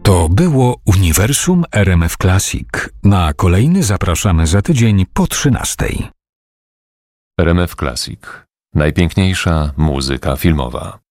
To było Uniwersum RMF Classic. Na kolejny zapraszamy za tydzień po 13:00. RMF Classic. Najpiękniejsza muzyka filmowa.